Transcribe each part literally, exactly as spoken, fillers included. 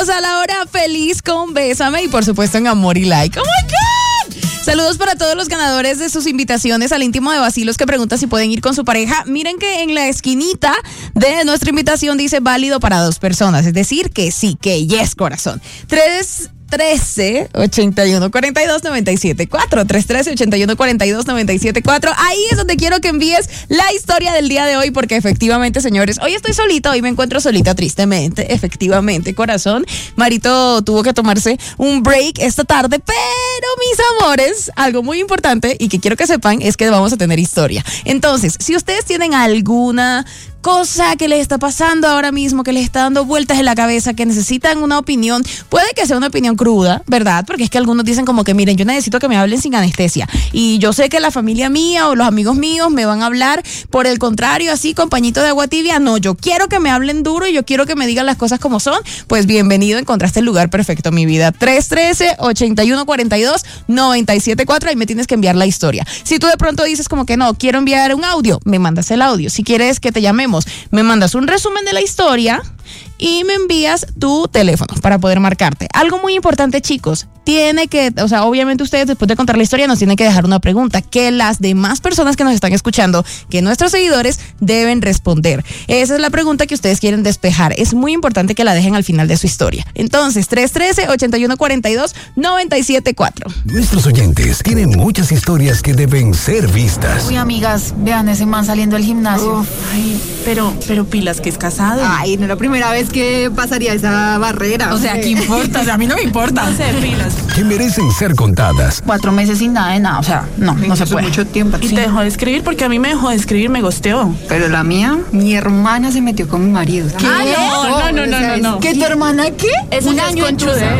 Bienvenidos a la hora feliz con Bésame y por supuesto en Amor y Like. ¡Oh my God! Saludos para todos los ganadores de sus invitaciones al íntimo de Vacilos que pregunta si pueden ir con su pareja. Miren que en la esquinita de nuestra invitación dice válido para dos personas, es decir, que sí, que yes, corazón. Tres... trece, ochenta y uno, cuarenta y dos, noventa y siete, cuatro. tres trece, ochenta y uno, cuarenta y dos, noventa y siete, cuatro. Ahí es donde quiero que envíes la historia del día de hoy, porque efectivamente, señores, hoy estoy solita, hoy me encuentro solita, tristemente, efectivamente, corazón. Marito tuvo que tomarse un break esta tarde, pero mis amores, algo muy importante y que quiero que sepan es que vamos a tener historia. Entonces, si ustedes tienen alguna cosa que les está pasando ahora mismo, que les está dando vueltas en la cabeza, que necesitan una opinión, puede que sea una opinión cruda, ¿verdad? Porque es que algunos dicen como que, miren, yo necesito que me hablen sin anestesia y yo sé que la familia mía o los amigos míos me van a hablar por el contrario, así con pañito de agua tibia. No, yo quiero que me hablen duro y yo quiero que me digan las cosas como son. Pues bienvenido, encontraste el lugar perfecto, mi vida. tres trece, ochenta y uno, cuarenta y dos, noventa y siete, cuatro. Ahí me tienes que enviar la historia. Si tú de pronto dices como que no, quiero enviar un audio, me mandas el audio. Si quieres que te llamemos, me mandas un resumen de la historia y me envías tu teléfono para poder marcarte. Algo muy importante, chicos, tiene que, o sea, obviamente ustedes después de contar la historia nos tienen que dejar una pregunta que las demás personas que nos están escuchando, que nuestros seguidores deben responder. Esa es la pregunta que ustedes quieren despejar. Es muy importante que la dejen al final de su historia. Entonces, tres trece, ochenta y uno, cuarenta y dos, noventa y siete, cuatro. Nuestros oyentes tienen muchas historias que deben ser vistas. Uy, amigas, vean ese man saliendo del gimnasio. Uf, ay, pero, pero pilas que es casado. Ay, no es la primera vez que pasaría esa barrera. O sea, ¿qué importa? O sea, a mí no me importa. No sé, pilas. Que merecen ser contadas. Cuatro meses sin nada de nada, o sea, no, no se puede. Mucho tiempo. Y Sí. te dejó de escribir porque a mí me dejó de escribir, me gosteó. Pero la mía, mi hermana se metió con mi marido. ¿Qué? Ah, no, no, no, no, no. ¿Qué, tu hermana qué? Eso Un ya es año en conchudez.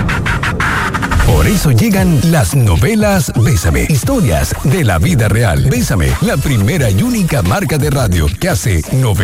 Por eso llegan las novelas Bésame, historias de la vida real. Bésame, la primera y única marca de radio que hace novelas.